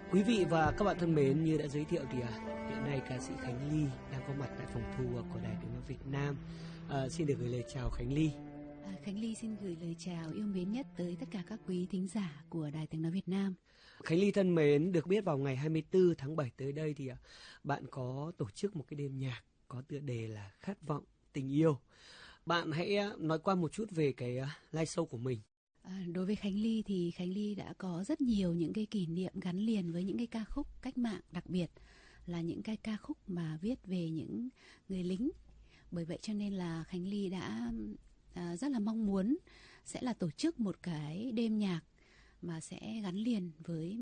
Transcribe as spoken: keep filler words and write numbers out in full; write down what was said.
Quý vị và các bạn thân mến, như đã giới thiệu thì à, hiện nay ca sĩ Khánh Ly đang có mặt tại phòng thu của Đài Tiếng nói Việt Nam. À, xin được gửi lời chào Khánh Ly. À, Khánh Ly xin gửi lời chào yêu mến nhất tới tất cả các quý thính giả của Đài Tiếng nói Việt Nam. Khánh Ly thân mến, được biết vào ngày hai mươi tư tháng bảy tới đây thì à, bạn có tổ chức một cái đêm nhạc có tựa đề là Khát vọng tình yêu. Bạn hãy nói qua một chút về cái live show của mình. À, đối với Khánh Ly thì Khánh Ly đã có rất nhiều những cái kỷ niệm gắn liền với những cái ca khúc cách mạng, đặc biệt là những cái ca khúc mà viết về những người lính. Bởi vậy cho nên là Khánh Ly đã à, rất là mong muốn sẽ là tổ chức một cái đêm nhạc mà sẽ gắn liền với